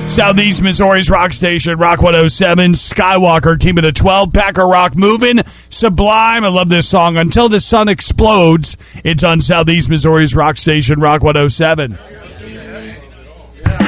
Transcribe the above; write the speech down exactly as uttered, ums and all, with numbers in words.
Southeast Missouri's rock station, Rock one oh seven, Skywalker, Team of the twelve, Packer Rock moving, Sublime. I love this song. Until the Sun Explodes. It's on Southeast Missouri's rock station, Rock one oh seven.